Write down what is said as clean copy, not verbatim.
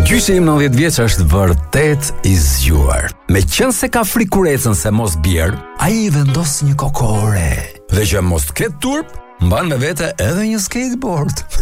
Gjyshi im 90 vjeç është vërtet i zgjuar. Meqense ka frikë kurecën se mos bjerë, ai I vendos një kokore. Dhe që mos të ketë turp, mban me vete edhe një skateboard.